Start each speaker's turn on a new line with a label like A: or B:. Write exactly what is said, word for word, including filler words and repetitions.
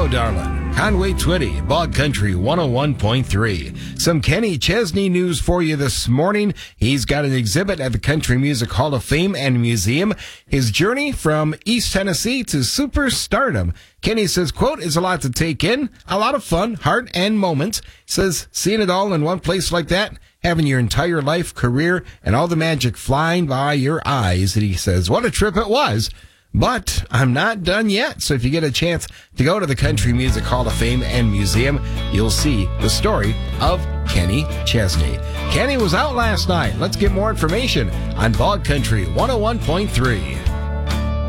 A: Hello, darling. Conway Twitty, Bog Country one oh one point three. Some Kenny Chesney news for you this morning. He's got an exhibit at the Country Music Hall of Fame and Museum. His journey from East Tennessee to superstardom. Kenny says, quote, is a lot to take in, a lot of fun, heart, and moments. Says, seeing it all in one place like that, having your entire life, career, and all the magic flying by your eyes. And he says, what a trip it was. But I'm not done yet. So if you get a chance to go to the Country Music Hall of Fame and Museum, you'll see the story of Kenny Chesney. Kenny was out last night. Let's get more information on Bog Country one oh one point three.